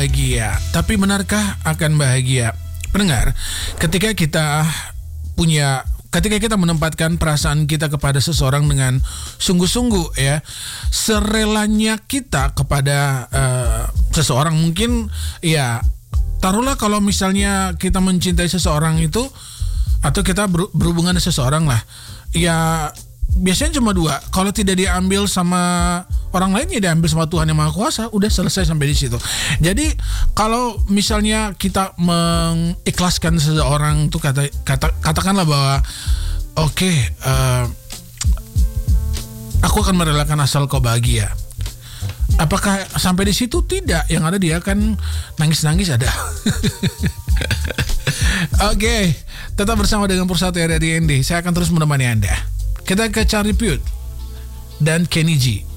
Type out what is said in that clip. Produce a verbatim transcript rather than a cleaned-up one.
bahagia. Tapi benarkah akan bahagia? Pendengar, ketika kita punya Ketika kita menempatkan perasaan kita kepada seseorang dengan sungguh-sungguh ya, serelanya kita kepada uh, seseorang, mungkin ya taruhlah kalau misalnya kita mencintai seseorang itu, atau kita ber- berhubungan dengan seseorang lah, ya biasanya cuma dua. Kalau tidak diambil sama orang lain, ya diambil sama Tuhan Yang Maha Kuasa. Udah selesai sampai di situ. Jadi kalau misalnya kita mengikhlaskan seseorang tuh, kata, kata katakanlah bahwa oke, okay, uh, aku akan merelakan asal kau bahagia. Apakah sampai di situ? Tidak. Yang ada dia akan nangis-nangis ada. Oke, okay, tetap bersama dengan Persatu R R I N D. Saya akan terus menemani Anda. Kita ke Charlie Puth dan Kenny G.